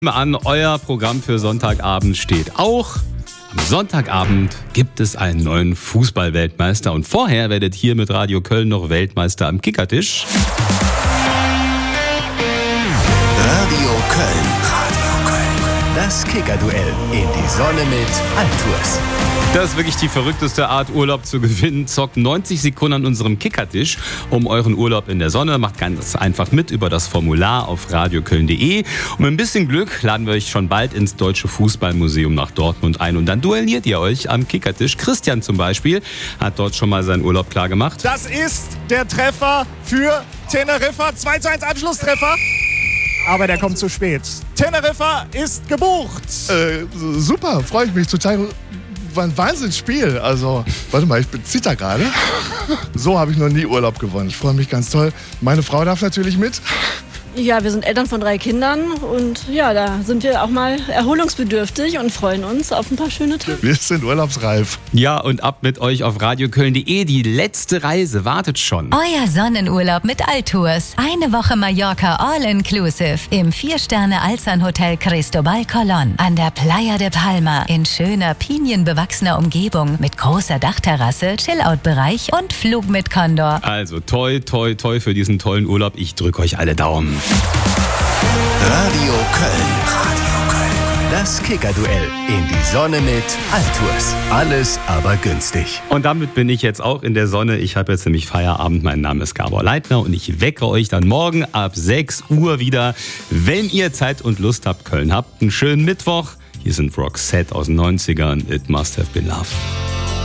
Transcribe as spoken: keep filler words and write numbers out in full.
An, euer Programm für Sonntagabend steht auch. Am Sonntagabend gibt es einen neuen Fußball-Weltmeister und vorher werdet ihr mit Radio Köln noch Weltmeister am Kickertisch. Radio Köln. Radio Köln. Das Kickerduell in die Sonne mit Altours. Das ist wirklich die verrückteste Art, Urlaub zu gewinnen. Zockt neunzig Sekunden an unserem Kickertisch um euren Urlaub in der Sonne. Macht ganz einfach mit über das Formular auf radioköln punkt de. Und mit ein bisschen Glück laden wir euch schon bald ins Deutsche Fußballmuseum nach Dortmund ein. Und dann duelliert ihr euch am Kickertisch. Christian zum Beispiel hat dort schon mal seinen Urlaub klar gemacht. Das ist der Treffer für Teneriffa. zwei zu eins Anschlusstreffer. Aber der kommt zu spät. Teneriffa ist gebucht. Äh, super, freue ich mich total. War ein Wahnsinnsspiel. Also, warte mal, ich bin zitter gerade. So habe ich noch nie Urlaub gewonnen. Ich freue mich ganz toll. Meine Frau darf natürlich mit. Ja, wir sind Eltern von drei Kindern und ja, da sind wir auch mal erholungsbedürftig und freuen uns auf ein paar schöne Tage. Wir sind urlaubsreif. Ja, und ab mit euch auf radioköln punkt de. Die letzte Reise wartet schon. Euer Sonnenurlaub mit Altours. Eine Woche Mallorca All-Inclusive im Vier-Sterne-Alzan-Hotel Cristobal Colón an der Playa de Palma in schöner, pinienbewachsener Umgebung mit großer Dachterrasse, Chillout-Bereich und Flug mit Condor. Also toi, toi, toi für diesen tollen Urlaub. Ich drücke euch alle Daumen. Radio Köln. Radio Köln. Das Kickerduell in die Sonne mit Altours. Alles aber günstig. Und damit bin ich jetzt auch in der Sonne. Ich habe jetzt nämlich Feierabend. Mein Name ist Gabor Leitner und ich wecke euch dann morgen ab sechs Uhr wieder, wenn ihr Zeit und Lust habt, Köln habt. Einen schönen Mittwoch. Hier sind Roxette aus den neunzigern. It Must Have Been Love.